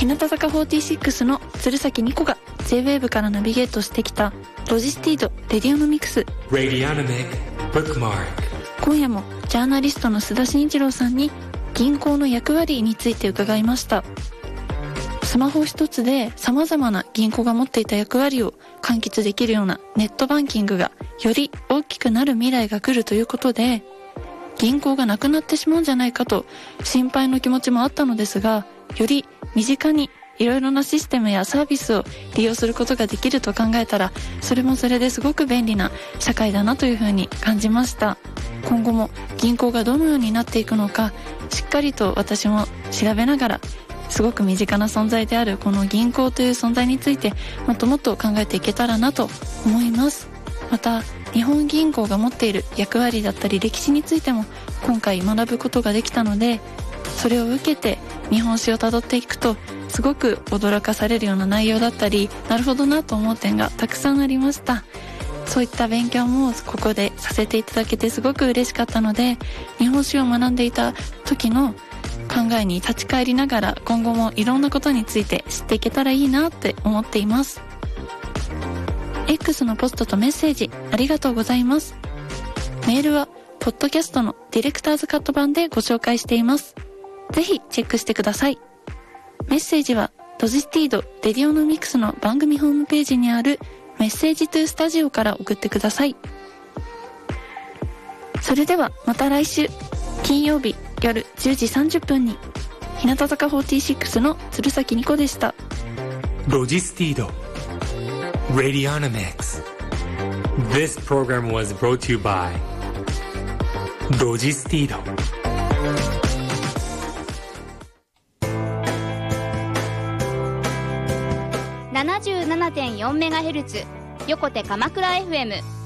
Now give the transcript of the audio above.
日向坂46の鶴崎ニコが J-WAVE からナビゲートしてきたロジスティードレディオノミクス。今夜もジャーナリストの須田慎一郎さんに銀行の役割について伺いました。スマホ一つで様々な銀行が持っていた役割を完結できるようなネットバンキングがより大きくなる未来が来るということで、銀行がなくなってしまうんじゃないかと心配の気持ちもあったのですが、より身近にいろいろなシステムやサービスを利用することができると考えたら、それもそれですごく便利な社会だなというふうに感じました。今後も銀行がどのようになっていくのか、しっかりと私も調べながら、すごく身近な存在であるこの銀行という存在についてもっともっと考えていけたらなと思います。また日本銀行が持っている役割だったり歴史についても今回学ぶことができたので、それを受けて日本史をたどっていくとすごく驚かされるような内容だったり、なるほどなと思う点がたくさんありました。そういった勉強もここでさせていただけてすごく嬉しかったので、日本史を学んでいた時の考えに立ち返りながら今後もいろんなことについて知っていけたらいいなって思っています。 X のポストとメッセージありがとうございます。メールはポッドキャストのディレクターズカット版でご紹介しています。ぜひチェックしてください。メッセージはロジスティードレディオノミクスの番組ホームページにあるメッセージトゥスタジオから送ってください。それではまた来週金曜日夜10時30分に。日向坂46の鶴崎ニコでした。 ロジスティード Radionomics. This program was brought to you by ロジスティード。 77.4MHz 横手鎌倉 FM